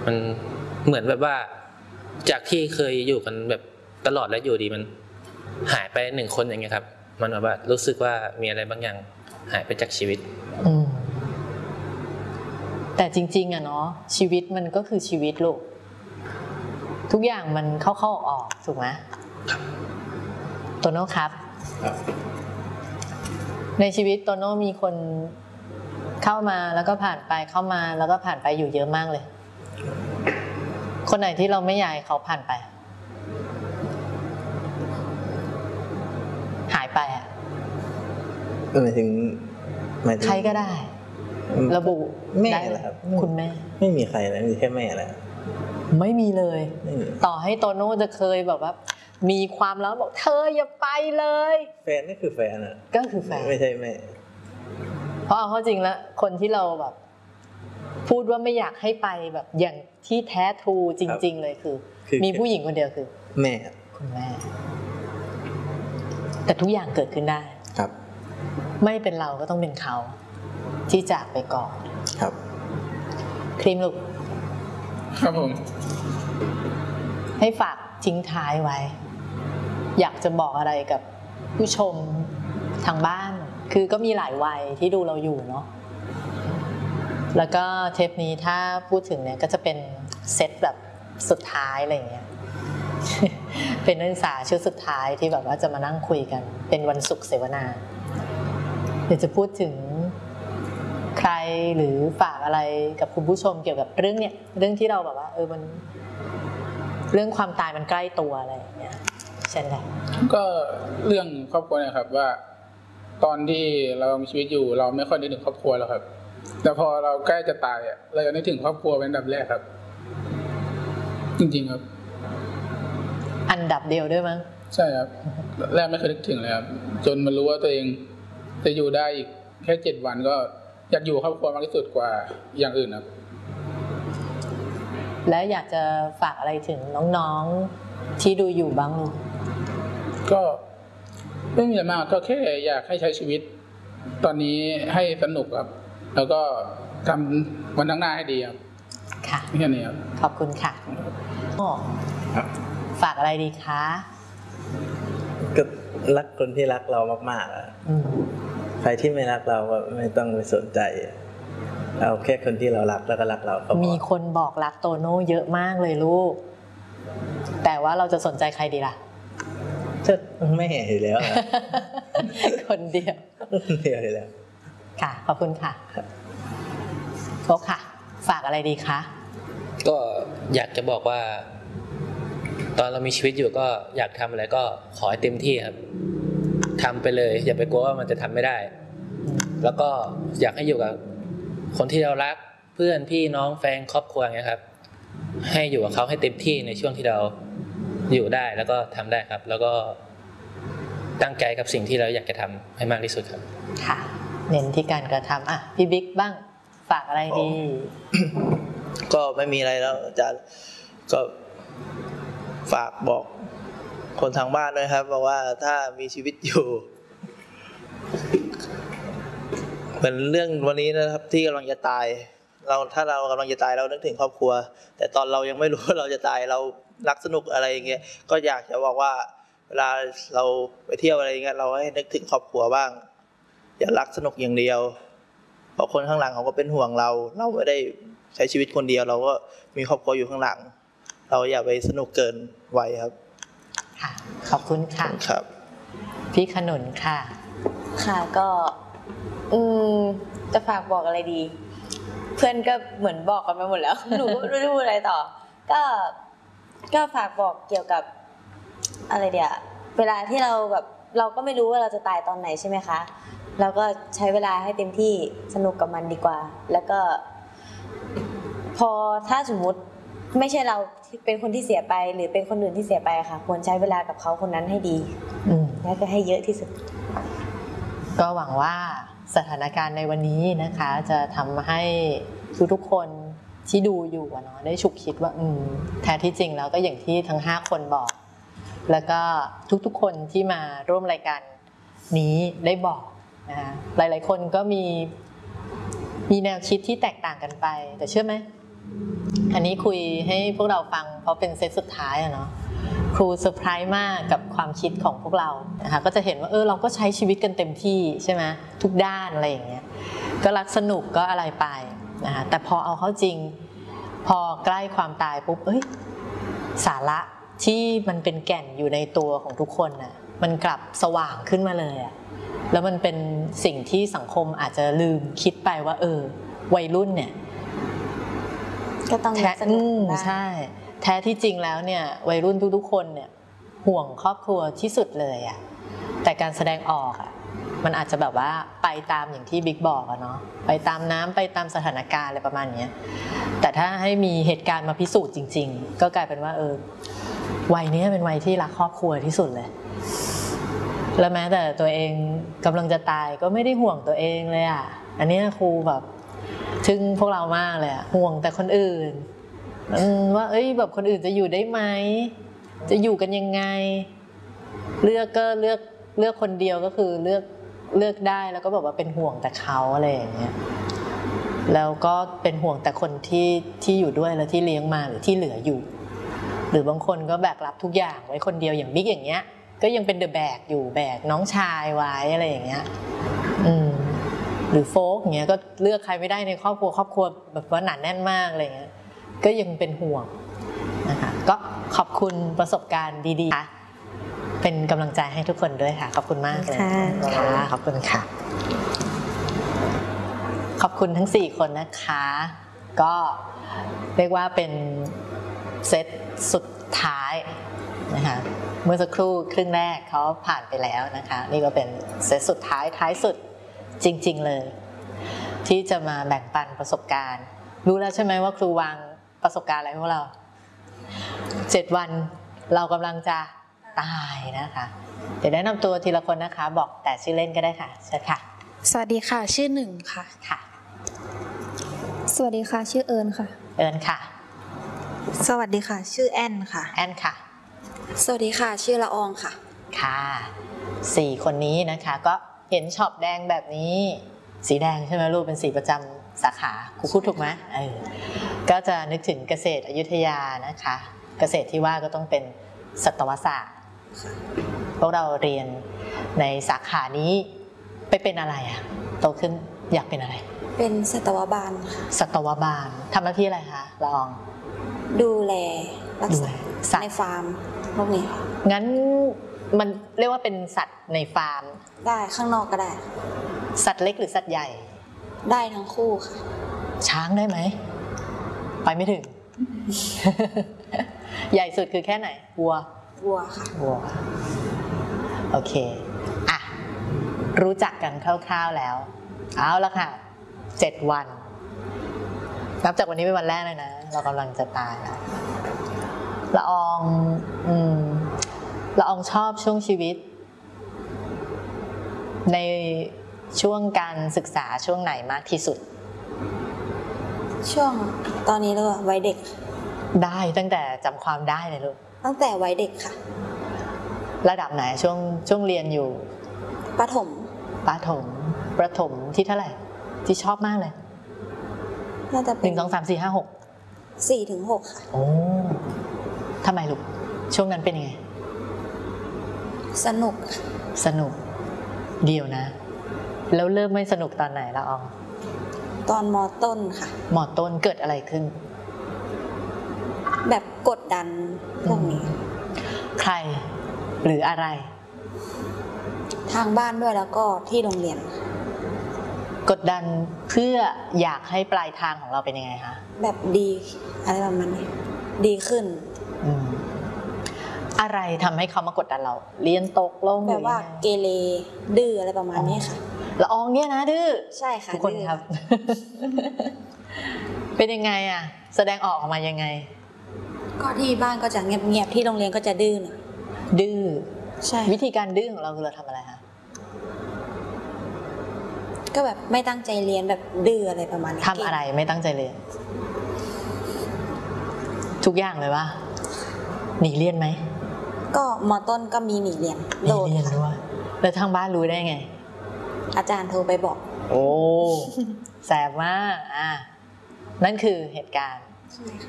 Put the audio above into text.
มันเหมือนแบบว่าจากที่เคยอยู่กันแบบตลอดและอยู่ดีมันหายไป1 คนอย่างเงี้ยครับมันแบบว่ารู้สึกว่ามีอะไรบางอย่างหายไปจากชีวิตแต่จริงๆอะเนาะชีวิตมันก็คือชีวิตลูกทุกอย่างมันเข้าออกถูกไหมโตโน่ครับในชีวิตโตโน่มีคนเข้ามาแล้วก็ผ่านไปเข้ามาแล้วก็ผ่านไปอยู่เยอะมากเลยคนไหนที่เราไม่อยากให้เขาผ่านไปหายไปอะหมายถึงใครก็ได้ระบุแม่แหละครับคุณแม่ไม่มีใครเลยมีแค่แม่แหละไม่มีเลยต่อให้โตโน่จะเคยแบบว่ามีความแล้วบอกเธออย่าไปเลยแฟนนี่คือแฟนอะก็คือแฟนไม่ใช่แม่เพราะเอาเข้าจริงแล้วคนที่เราแบบพูดว่าไม่อยากให้ไปแบบอย่างที่แท้ทรูจริงๆเลยคือมีผู้หญิงคนเดียวคือแม่คุณแม่แต่ทุกอย่างเกิดขึ้นได้ครับไม่เป็นเราก็ต้องเป็นเขาที่จากไปก่อนครับครีมลูกครับผมให้ฝากทิ้งท้ายไว้อยากจะบอกอะไรกับผู้ชมทางบ้านคือก็มีหลายวัยที่ดูเราอยู่เนาะแล้วก็เทปนี้ถ้าพูดถึงเนี่ยก็จะเป็นเซตแบบสุดท้ายอะไรอย่างเงี้ยเป็นนักศึกษาชุดสุดท้ายที่แบบว่าจะมานั่งคุยกันเป็นวันศุกร์เสวนาเดี๋ยวจะพูดถึงใครหรือฝากอะไรกับคุณผู้ชมเกี่ยวกับเรื่องเนี่ยเรื่องที่เราแบบว่ามันเรื่องความตายมันใกล้ตัวอะไรอย่างเงี้ยเช่นไรก็เรื่องครอบครัวเนี่ยครับว่าตอนที่เรามีชีวิตอยู่เราไม่ค่อยนึกถึงครอบครัวแล้วครับแต่พอเราใกล้จะตายอ่ะเราจะนึกถึงครอบครัวเป็นอันดับแรกครับจริงๆครับอันดับเดียวด้วยมั้งใช่ครับแรกไม่เคยนึกถึงเลยครับจนมารู้ว่าตัวเองจะอยู่ได้อีกแค่7 วันก็อยากอยู่ครอบครัวมากที่สุดกว่าอย่างอื่นครับและอยากจะฝากอะไรถึงน้องๆที่ดูอยู่บ้างลูกก็ไม่มีอะไรมากก็แค่อยากให้ใช้ชีวิตตอนนี้ให้สนุกครับแล้วก็ทำวันข้างหน้าให้ดีครับค่ะแค่นี้ครับขอบคุณค่ะฝากอะไรดีคะก็รักคนที่รักเรามากๆใครที่ไม่รักเราก็ไม่ต้องไปสนใจเอาแค่คนที่เรารักแล้วก็รักเราก็มีคนบอกรักโตโน่เยอะมากเลยลูกแต่ว่าเราจะสนใจใครดีล่ะจะไม่เห็นอยู่แล้วคนเดียวอยู่แล้วค่ะขอบคุณค่ะโฟกค่ะฝากอะไรดีคะก็อยากจะบอกว่าตอนเรามีชีวิตอยู่ก็อยากทำอะไรก็ขอให้เต็มที่ครับทำไปเลยอย่าไปกลัวว่ามันจะทำไม่ได้แล้วก็อยากให้อยู่กับคนที่เรารักเพื่อนพี่น้องแฟนครอบครัวอย่างเงี้ยครับให้อยู่กับเขาให้เต็มที่ในช่วงที่เราอยู่ได้แล้วก็ทำได้ครับแล้วก็ตั้งใจกับสิ่งที่เราอยากจะทำให้มากที่สุดครับค่ะเน้นที่การกระทำพี่บิ๊กบ้างฝากอะไรดีก็ไม่มีอะไรแล้วอาจารย์ก็ฝากบอกคนทางบ้านด้วยครับบอกว่าถ้ามีชีวิตอยู่เหมือนเรื่องวันนี้นะครับที่กำลังจะตายถ้าเรากำลังจะตายเรานึกถึงครอบครัวแต่ตอนเรายังไม่รู้ว่าเราจะตายเรารักสนุกอะไรอย่างเงี้ยก็อยากจะบอกว่าเวลาเราไปเที่ยวอะไรอย่างเงี้ยเราให้นึกถึงครอบครัวบ้างอย่ารักสนุกอย่างเดียวเพราะคนข้างหลังเขาก็เป็นห่วงเราไม่ได้ใช้ชีวิตคนเดียวเราก็มีครอบครัวอยู่ข้างหลังเราอย่าไปสนุกเกินวัยครับค่ะขอบคุณค่ะครับพี่ขนุนค่ะค่ะก็จะฝากบอกอะไรดีเพื่อนก็เหมือนบอกกันไปหมดแล้วหนูก็ไม่รู้อะไรต่อก็ฝากบอกเกี่ยวกับอะไรเดี๋ยวเวลาที่เราแบบเราก็ไม่รู้ว่าเราจะตายตอนไหนใช่ไหมคะเราก็ใช้เวลาให้เต็มที่สนุกกับมันดีกว่าแล้วก็พอถ้าสมมุติไม่ใช่เราเป็นคนที่เสียไปหรือเป็นคนอื่นที่เสียไปค่ะควรใช้เวลากับเขาคนนั้นให้ดีและก็ให้เยอะที่สุดก็หวังว่าสถานการณ์ในวันนี้นะคะจะทำให้ทุกคนที่ดูอยู่เนาะได้ฉุกคิดว่าแท้ที่จริงแล้วก็อย่างที่ทั้ง5คนบอกแล้วก็ทุกๆคนที่มาร่วมรายการนี้ได้บอกนะคะหลายๆคนก็มีแนวคิดที่แตกต่างกันไปแต่เชื่อไหมอันนี้คุยให้พวกเราฟังเพราะเป็นเซตสุดท้ายอะเนาะครูเซอร์ไพรส์มากกับความคิดของพวกเรานะคะก็จะเห็นว่าเราก็ใช้ชีวิตกันเต็มที่ใช่ไหมทุกด้านอะไรอย่างเงี้ยก็รักสนุกก็อะไรไปนะคะแต่พอเอาเข้าจริงพอใกล้ความตายปุ๊บสาระที่มันเป็นแก่นอยู่ในตัวของทุกคนน่ะมันกลับสว่างขึ้นมาเลยอะแล้วมันเป็นสิ่งที่สังคมอาจจะลืมคิดไปว่าวัยรุ่นเนี่ยก็ต้องสนุกได้ใช่แท้ที่จริงแล้วเนี่ยวัยรุ่นทุกๆคนเนี่ยห่วงครอบครัวที่สุดเลยอะแต่การแสดงออกอะมันอาจจะแบบว่าไปตามอย่างที่บิ๊กบอกอะเนาะไปตามน้ำไปตามสถานการณ์อะไรประมาณนี้แต่ถ้าให้มีเหตุการณ์มาพิสูจน์จริงๆก็กลายเป็นว่าวัยนี้เป็นวัยที่รักครอบครัวที่สุดเลยแล้วแม้แต่ตัวเองกำลังจะตายก็ไม่ได้ห่วงตัวเองเลยอะอันนี้ครูแบบทึ่งพวกเรามากเลยอะห่วงแต่คนอื่นว่าแบบคนอื่นจะอยู่ได้ไหมจะอยู่กันยังไงเลือกก็เลือกคนเดียวก็คือเลือกได้แล้วก็แบบว่าเป็นห่วงแต่เขาอะไรอย่างเงี้ยแล้วก็เป็นห่วงแต่คนที่อยู่ด้วยแล้วที่เลี้ยงมาหรือที่เหลืออยู่หรือบางคนก็แบกรับทุกอย่างไว้คนเดียวอย่างบิ๊กอย่างเงี้ยก็ยังเป็นเดอะแบกอยู่แบกน้องชายไว้อะไรอย่างเงี้ยหรือโฟกอย่างเงี้ยก็เลือกใครไม่ได้ในครอบครัวแบบว่าหนาแน่นมากอะไรเงี้ยก็ยังเป็นห่วงนะคะก็ขอบคุณประสบการณ์ดีๆค่ะเป็นกำลังใจให้ทุกคนด้วยค่ะขอบคุณมากเลยค่ะขอบคุณค่ะขอบคุณทั้ง4คนนะคะก็เรียกว่าเป็นเซตสุดท้ายนะคะเมื่อสักครู่ครึ่งแรกเขาผ่านไปแล้วนะคะนี่ก็เป็นเซตสุดท้ายสุดจริงๆเลยที่จะมาแบ่งปันประสบการณ์รู้แล้วใช่ไหมว่าครูวางประสบการณ์อะไรพวกเรา7 วันเรากำลังจะตายนะคะเดี๋ยวแนะนำตัวทีละคนนะคะบอกแต่ชื่อเล่นก็ได้ค่ะเชิญค่ะสวัสดีค่ะชื่อหนึ่งค่ะค่ะสวัสดีค่ะชื่อเอิญค่ะเอิญค่ะสวัสดีค่ะชื่อแอนค่ะแอนค่ะสวัสดีค่ะชื่อละอองค่ะค่ะ4คนนี้นะคะก็เห็นช็อปแดงแบบนี้สีแดงใช่ไหมลูกเป็นสีประจำสาขาครูพูดถูกไหมก็จะนึกถึงเกษตรอยุธยานะคะเกษตรที่ว่าก็ต้องเป็นสัตวศาสตร์พวกเราเรียนในสาขานี้ไปเป็นอะไรอะโตขึ้นอยากเป็นอะไรเป็นสัตวบาลค่ะสัตวบาลทำหน้าที่อะไรคะลองดูแลรักษาในฟาร์มพวกนี้งั้นมันเรียกว่าเป็นสัตว์ในฟาร์มได้ข้างนอกก็ได้สัตว์เล็กหรือสัตว์ใหญ่ได้ทั้งคู่ค่ะช้างได้ไหมไปไม่ถึง ใหญ่สุดคือแค่ไหนวัวค่ะวัวโอเคอ่ะรู้จักกันคร่าวๆแล้วเอาละค่ะ7 วันนับจากวันนี้เป็นวันแรกเลยนะเรากำลังจะตายแล้วละอองชอบช่วงชีวิตในช่วงการศึกษาช่วงไหนมากที่สุดช่วงตอนนี้เลยวัยเด็กได้ตั้งแต่จำความได้เลยลูกตั้งแต่วัยเด็กค่ะระดับไหนช่วงเรียนอยู่ประถมที่เท่าไหร่ที่ชอบมากเลยน่าจะเป็น 1 2 3 4 5 6 4 ถึง 6ค่ะโอ้ทำไมลูกช่วงนั้นเป็นยังไงสนุกเดียวนะแล้วเริ่มไม่สนุกตอนไหนละอองตอนม.ต้นค่ะม.ต้นเกิดอะไรขึ้นแบบกดดันพวกนี้ใครหรืออะไรทางบ้านด้วยแล้วก็ที่โรงเรียนกดดันเพื่ออยากให้ปลายทางของเราเป็นยังไงคะแบบดีอะไรประมาณนี้ดีขึ้นอะไรทำให้เขามากดดันเราเรียนตกลงแบบว่าเกเรดื้ออะไรประมาณนี้ค่ะละอองเนี่ยนะดื้อใช่ค่ะทุกคนครับ เป็นยังไงอะแสดงออกมายังไงก็ที่บ้านก็จะเงียบๆที่โรงเรียนก็จะดื้อหน่อยดื้อใช่วิธีการดื้อของเราคือเราทำอะไรคะก็แบบไม่ตั้งใจเรียนแบบดื้ออะไรประมาณนี้ทำอะไรไม่ตั้งใจเรียนทุกอย่างเลยวะหนีเรียนไหมก็ม.ต้นก็มีหนีเรียนโดนด้วยแล้วทางบ้านรู้ได้ไงอาจารย์โทรไปบอกโอ้แสบมากนั่นคือเหตุการณ์